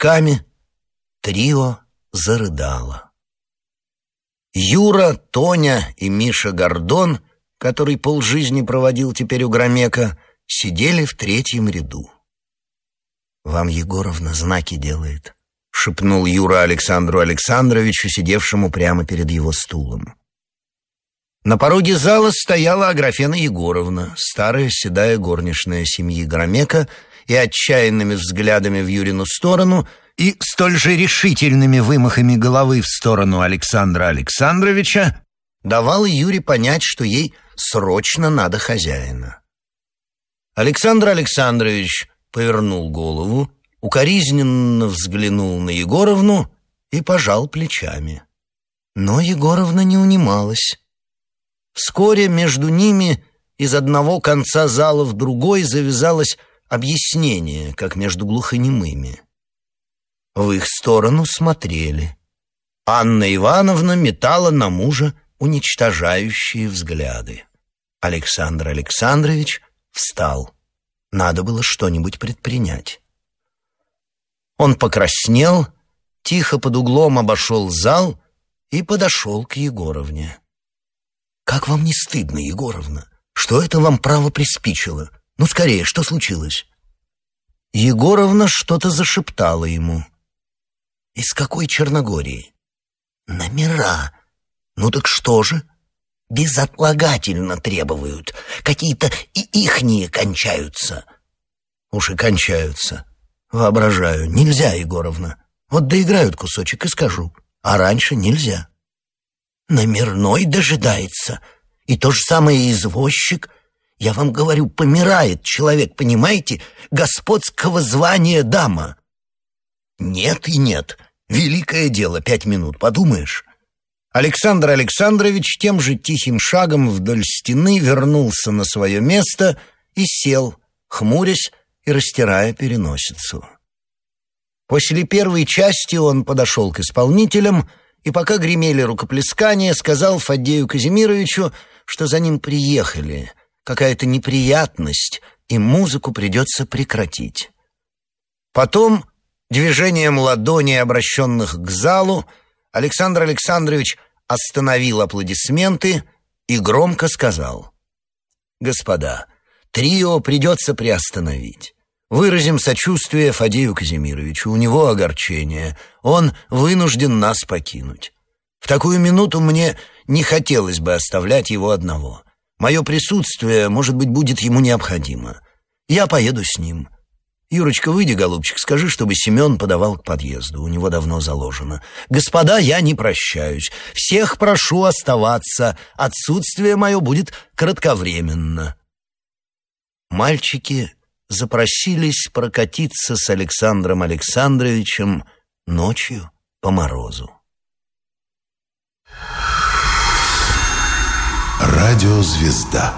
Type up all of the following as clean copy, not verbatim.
плечками, трио зарыдало. Юра, Тоня и Миша Гордон, который полжизни проводил теперь у Громека, сидели в третьем ряду. «Вам Егоровна знаки делает», — шепнул Юра Александру Александровичу, сидевшему прямо перед его стулом. На пороге зала стояла Аграфена Егоровна, старая седая горничная семьи Громека, и отчаянными взглядами в Юрину сторону и столь же решительными вымахами головы в сторону Александра Александровича давала Юре понять, что ей срочно надо хозяина. Александр Александрович повернул голову, укоризненно взглянул на Егоровну и пожал плечами. Но Егоровна не унималась. Вскоре между ними из одного конца зала в другой завязалось объяснение, как между глухонемыми. В их сторону смотрели. Анна Ивановна метала на мужа уничтожающие взгляды. Александр Александрович встал. Надо было что-нибудь предпринять. Он покраснел, тихо под углом обошел зал и подошел к Егоровне. «Как вам не стыдно, Егоровна? Что это вам право приспичило? Ну, скорее, что случилось?» Егоровна что-то зашептала ему. «Из какой Черногории?» «Номера. Ну так что же?» «Безотлагательно требуют. Какие-то и ихние кончаются». «Уж и кончаются. Воображаю. Нельзя, Егоровна. Вот доиграют кусочек и скажу. А раньше нельзя». «Номерной дожидается. И то же самое извозчик. Я вам говорю, помирает человек, понимаете? Господского звания дама». «Нет и нет. Великое дело, 5 минут, подумаешь». Александр Александрович тем же тихим шагом вдоль стены вернулся на свое место и сел, хмурясь и растирая переносицу. После первой части он подошел к исполнителям и, пока гремели рукоплескания, сказал Фаддею Казимировичу, что за ним приехали, какая-то неприятность, и музыку придется прекратить. Потом, движением ладоней, обращенных к залу, Александр Александрович остановил аплодисменты и громко сказал: «Господа, трио придется приостановить. Выразим сочувствие Фадею Казимировичу, у него огорчение, он вынужден нас покинуть. В такую минуту мне не хотелось бы оставлять его одного. Мое присутствие, может быть, будет ему необходимо. Я поеду с ним. Юрочка, выйди, голубчик, скажи, чтобы Семен подавал к подъезду, у него давно заложено. Господа, я не прощаюсь. Всех прошу оставаться. Отсутствие мое будет кратковременно». Мальчики запросились прокатиться с Александром Александровичем ночью по морозу. Радиозвезда.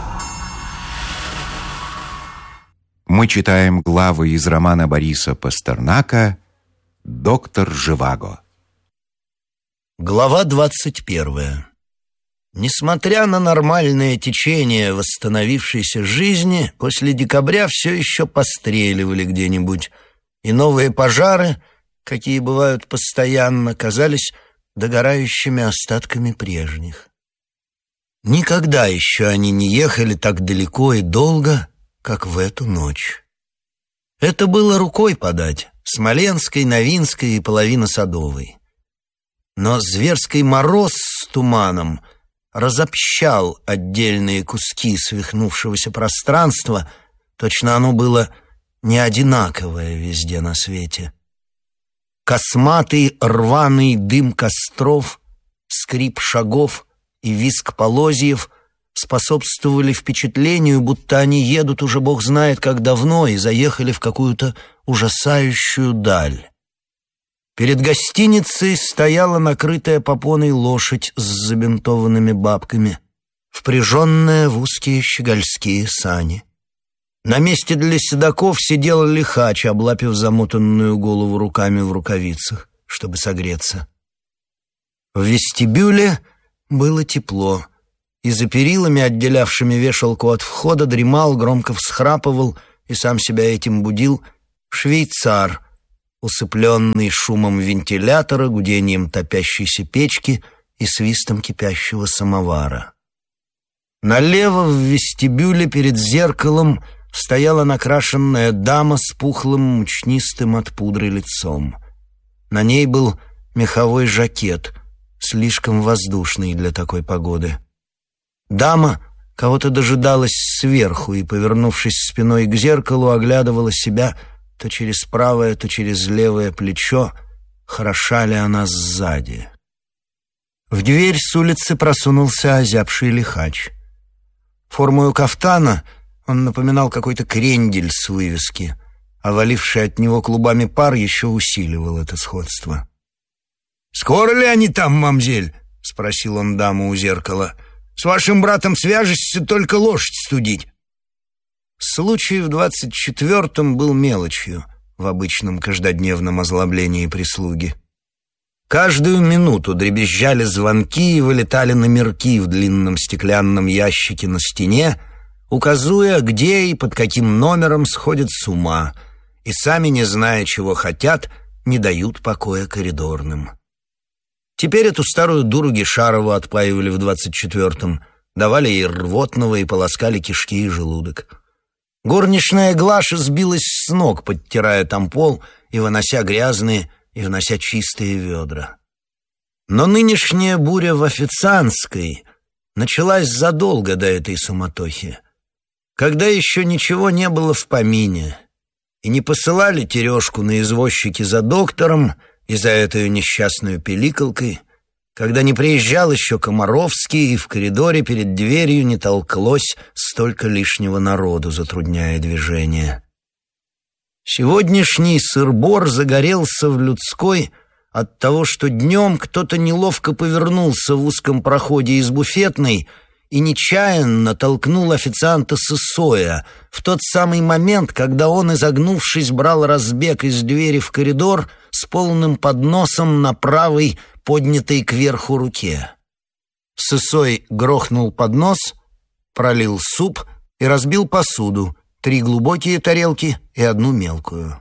Мы читаем главы из романа Бориса Пастернака «Доктор Живаго». Глава 21. Несмотря на нормальное течение восстановившейся жизни, после декабря все еще постреливали где-нибудь, и новые пожары, какие бывают постоянно, казались догорающими остатками прежних. Никогда еще они не ехали так далеко и долго, как в эту ночь. Это было рукой подать, Смоленской, Новинской и половина Садовой. Но зверский мороз с туманом разобщал отдельные куски свихнувшегося пространства, точно оно было не одинаковое везде на свете. Косматый рваный дым костров, скрип шагов и визг полозьев способствовали впечатлению, будто они едут уже бог знает как давно и заехали в какую-то ужасающую даль. Перед гостиницей стояла накрытая попоной лошадь с забинтованными бабками, впряженная в узкие щегольские сани. На месте для седаков сидел лихач, облапив замотанную голову руками в рукавицах, чтобы согреться. В вестибюле было тепло, и за перилами, отделявшими вешалку от входа, дремал, громко всхрапывал и сам себя этим будил швейцар, усыпленный шумом вентилятора, гудением топящейся печки и свистом кипящего самовара. Налево в вестибюле перед зеркалом стояла накрашенная дама с пухлым, мучнистым от пудры лицом. На ней был меховой жакет, слишком воздушный для такой погоды. Дама кого-то дожидалась сверху и, повернувшись спиной к зеркалу, оглядывала себя то через правое, то через левое плечо, хороша ли она сзади. В дверь с улицы просунулся озябший лихач. Формою кафтана он напоминал какой-то крендель с вывески, а валивший от него клубами пар еще усиливал это сходство. «Скоро ли они там, мамзель?» — спросил он даму у зеркала. «С вашим братом свяжешься, только лошадь студить». Случай в 24-м был мелочью в обычном каждодневном озлоблении прислуги. Каждую минуту дребезжали звонки и вылетали номерки в длинном стеклянном ящике на стене, указуя, где и под каким номером сходят с ума, и сами, не зная, чего хотят, не дают покоя коридорным. Теперь эту старую дуру Гишарову отпаивали в 24-м, давали ей рвотного и полоскали кишки и желудок. Горничная Глаша сбилась с ног, подтирая там пол и вынося грязные, и вынося чистые ведра. Но нынешняя буря в официантской началась задолго до этой суматохи, когда еще ничего не было в помине, и не посылали Терешку на извозчике за доктором и за этой несчастную пиликалкой, когда не приезжал еще Комаровский, и в коридоре перед дверью не толклось столько лишнего народу, затрудняя движение. Сегодняшний сыр-бор загорелся в людской от того, что днем кто-то неловко повернулся в узком проходе из буфетной и нечаянно толкнул официанта Сысоя в тот самый момент, когда он, изогнувшись, брал разбег из двери в коридор с полным подносом на правой, поднятой кверху руке. Сысой грохнул поднос, пролил суп и разбил посуду, 3 глубокие тарелки и 1 мелкую.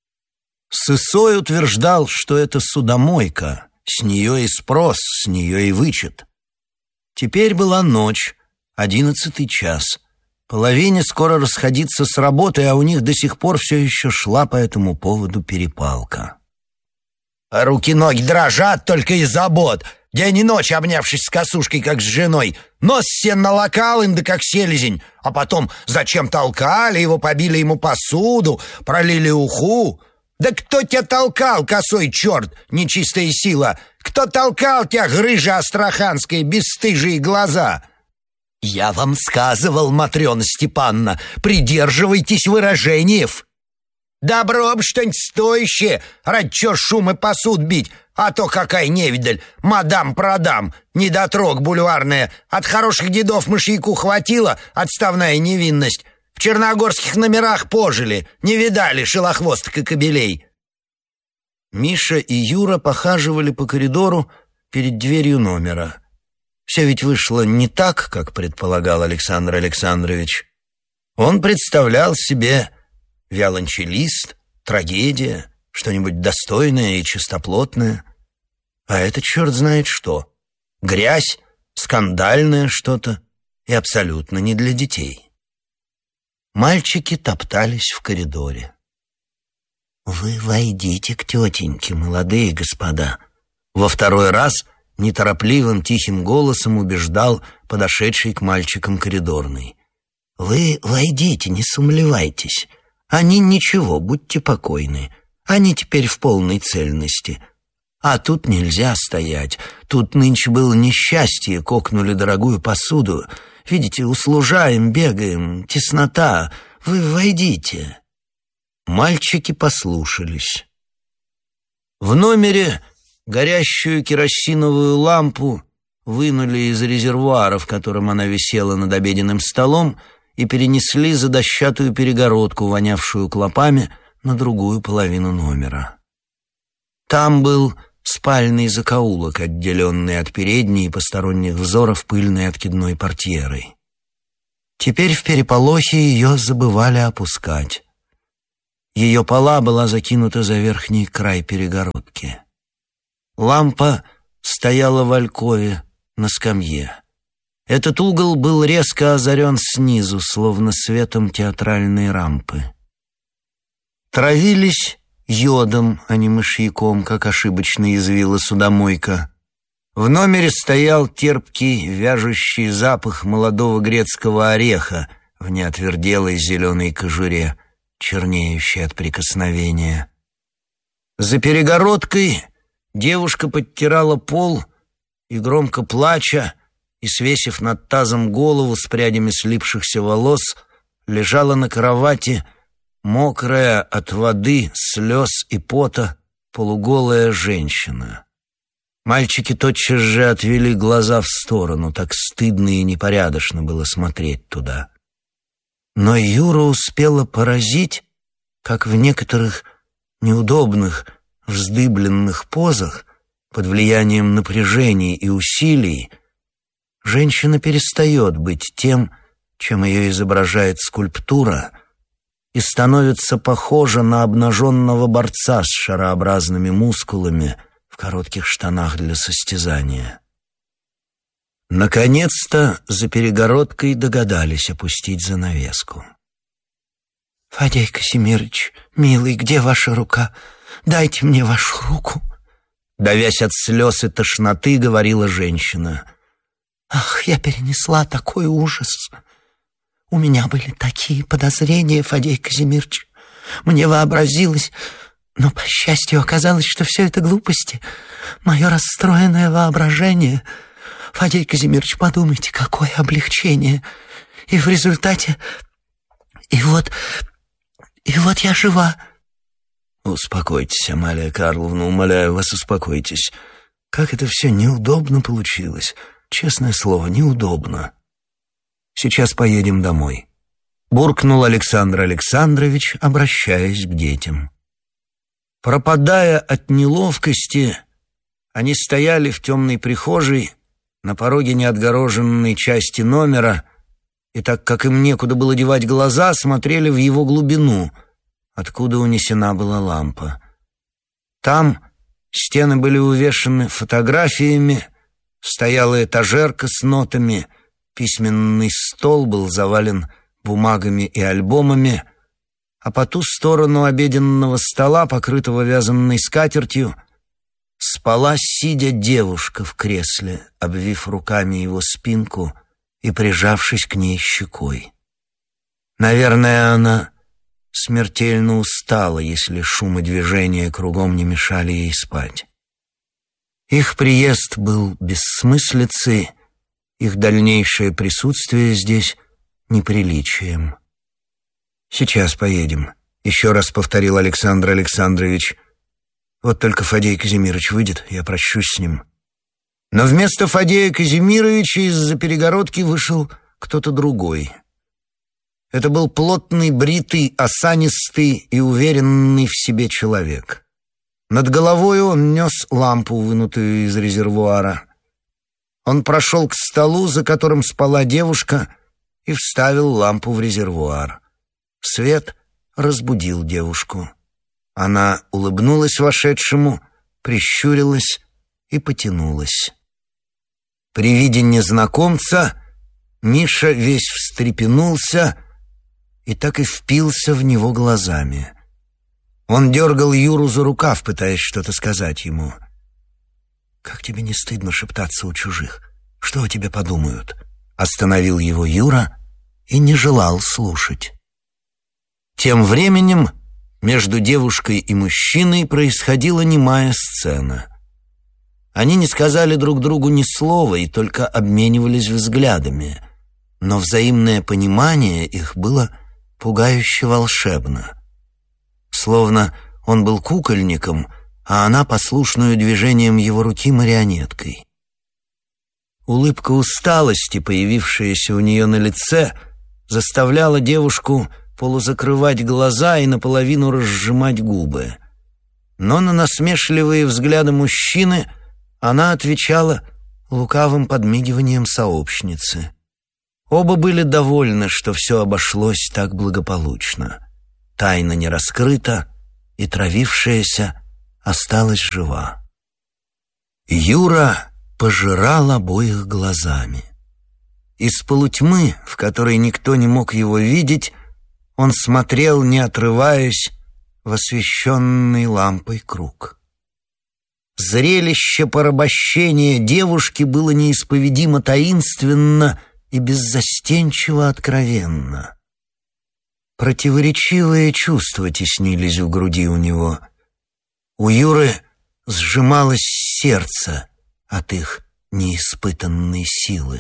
Сысой утверждал, что это судомойка, с нее и спрос, с нее и вычет. Теперь была ночь, 11-й час. Половине скоро расходиться с работы, а у них до сих пор все еще шла по этому поводу перепалка. «А руки-ноги дрожат только из забот. День и ночь обнявшись с косушкой, как с женой. Нос себе налокал им, да как селезень. А потом зачем толкали его, побили ему посуду, пролили уху. Да кто тебя толкал, косой черт, нечистая сила? Кто толкал тебя, грыжа астраханская, бесстыжие глаза?» «Я вам сказывал, Матрена Степановна, придерживайтесь выражениев». «Добро бы что-нибудь стоящее, ради чё шум и посуд бить, а то какая невидаль, мадам-продам, недотрог бульварная, от хороших дедов мышьяку хватило, отставная невинность, в черногорских номерах пожили, не видали шелохвосток и кобелей». Миша и Юра похаживали по коридору перед дверью номера. Все ведь вышло не так, как предполагал Александр Александрович. Он представлял себе виолончелист, трагедия, что-нибудь достойное и чистоплотное. А это черт знает что. Грязь, скандальное что-то и абсолютно не для детей. Мальчики топтались в коридоре. «Вы войдите к тетеньке, молодые господа», — во второй раз неторопливым тихим голосом убеждал подошедший к мальчикам коридорный. «Вы войдите, не сумлевайтесь. Они ничего, будьте покойны. Они теперь в полной цельности. А тут нельзя стоять. Тут нынче было несчастье, кокнули дорогую посуду. Видите, услужаем, бегаем, теснота. Вы войдите». Мальчики послушались. В номере горящую керосиновую лампу вынули из резервуара, в котором она висела над обеденным столом, и перенесли за дощатую перегородку, вонявшую клопами, на другую половину номера. Там был спальный закоулок, отделенный от передней и посторонних взоров пыльной откидной портьерой. Теперь в переполохе ее забывали опускать. Ее пола была закинута за верхний край перегородки. Лампа стояла в алькове на скамье. Этот угол был резко озарен снизу, словно светом театральной рампы. Травились йодом, а не мышьяком, как ошибочно язвила судомойка. В номере стоял терпкий, вяжущий запах молодого грецкого ореха в неотверделой зеленой кожуре, чернеющей от прикосновения. За перегородкой девушка подтирала пол и, громко плача и свесив над тазом голову с прядями слипшихся волос, лежала на кровати, мокрая от воды, слез и пота, полуголая женщина. Мальчики тотчас же отвели глаза в сторону, так стыдно и непорядочно было смотреть туда. Но Юра успела поразить, как в некоторых неудобных, вздыбленных позах, под влиянием напряжений и усилий, женщина перестает быть тем, чем ее изображает скульптура, и становится похожа на обнаженного борца с шарообразными мускулами в коротких штанах для состязания. Наконец-то за перегородкой догадались опустить занавеску. «Фадей Казимирович, милый, где ваша рука? Дайте мне вашу руку!» Давясь от слез и тошноты, говорила женщина. «Ах, я перенесла такой ужас! У меня были такие подозрения, Фадей Казимирович. Мне вообразилось, но, по счастью, оказалось, что все это глупости. Мое расстроенное воображение. Фадей Казимирович, подумайте, какое облегчение! И в результате... И вот я жива!» «Успокойтесь, Амалия Карловна, умоляю вас, успокойтесь. Как это все неудобно получилось. Честное слово, неудобно. Сейчас поедем домой», — буркнул Александр Александрович, обращаясь к детям. Пропадая от неловкости, они стояли в темной прихожей на пороге неотгороженной части номера и, так как им некуда было девать глаза, смотрели в его глубину, откуда унесена была лампа. Там стены были увешаны фотографиями, стояла этажерка с нотами, письменный стол был завален бумагами и альбомами, а по ту сторону обеденного стола, покрытого вязаной скатертью, спала, сидя, девушка в кресле, обвив руками его спинку и прижавшись к ней щекой. Наверное, она смертельно устала, если шум и движение кругом не мешали ей спать. Их приезд был бессмыслицей, их дальнейшее присутствие здесь неприличием. «Сейчас поедем», — еще раз повторил Александр Александрович. «Вот только Фадей Казимирович выйдет, я прощусь с ним». Но вместо Фадея Казимировича из-за перегородки вышел кто-то другой. Это был плотный, бритый, осанистый и уверенный в себе человек. Над головой он нес лампу, вынутую из резервуара. Он прошел к столу, за которым спала девушка, и вставил лампу в резервуар. Свет разбудил девушку. Она улыбнулась вошедшему, прищурилась и потянулась. При виде незнакомца Миша весь встрепенулся и так и впился в него глазами. Он дергал Юру за рукав, пытаясь что-то сказать ему. «Как тебе не стыдно шептаться у чужих? Что о тебе подумают?» Остановил его Юра и не желал слушать. Тем временем между девушкой и мужчиной происходила немая сцена. Они не сказали друг другу ни слова и только обменивались взглядами, но взаимное понимание их было пугающе волшебно. Словно он был кукольником, а она послушную движением его руки марионеткой. Улыбка усталости, появившаяся у нее на лице, заставляла девушку полузакрывать глаза и наполовину разжимать губы. Но на насмешливые взгляды мужчины она отвечала лукавым подмигиванием сообщницы. Оба были довольны, что все обошлось так благополучно. тайна не раскрыта, и травившаяся осталась жива. Юра пожирал обоих глазами. Из полутьмы, в которой никто не мог его видеть, он смотрел, не отрываясь, в освещенный лампой круг. Зрелище порабощения девушки было неисповедимо таинственно и беззастенчиво откровенно. Противоречивые чувства теснились в груди у него. У Юры сжималось сердце от их неиспытанной силы.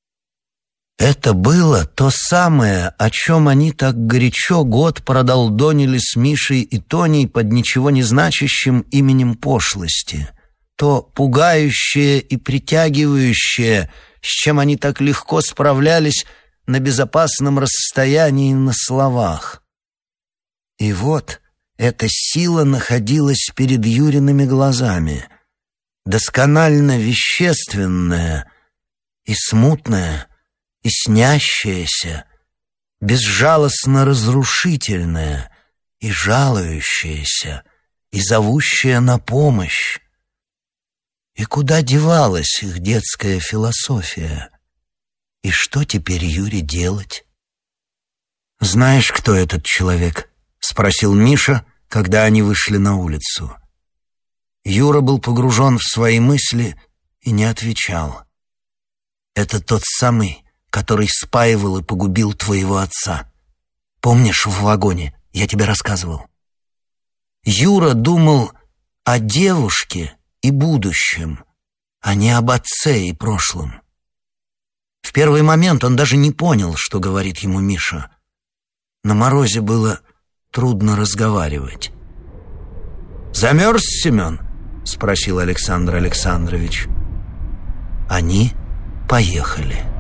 Это было то самое, о чем они так горячо год продолдонили с Мишей и Тоней под ничего не значащим именем пошлости. То пугающее и притягивающее, с чем они так легко справлялись на безопасном расстоянии на словах. И вот эта сила находилась перед Юриными глазами, досконально вещественная и смутная, и снящаяся, безжалостно разрушительная, и жалующаяся, и зовущая на помощь. И куда девалась их детская философия? И что теперь Юре делать? «Знаешь, кто этот человек?» — спросил Миша, когда они вышли на улицу. Юра был погружен в свои мысли и не отвечал. «Это тот самый, который спаивал и погубил твоего отца. Помнишь, в вагоне я тебе рассказывал?» Юра думал о девушке и будущем, а не об отце и прошлом. В первый момент он даже не понял, что говорит ему Миша. На морозе было трудно разговаривать. «Замерз, Семен?» — спросил Александр Александрович. Они поехали.